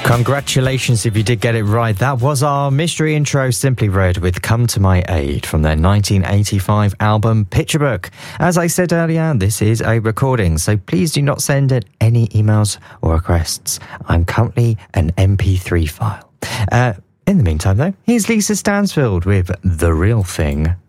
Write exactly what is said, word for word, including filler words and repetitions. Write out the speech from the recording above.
Congratulations if you did get it right. That was our mystery intro, Simply Red, with Come to My Aid from their nineteen eighty-five album Picture Book. As I said earlier, this is a recording, so please do not send in any emails or requests. I'm currently an M P three file. Uh, in the meantime, though, here's Lisa Stansfield with The Real Thing.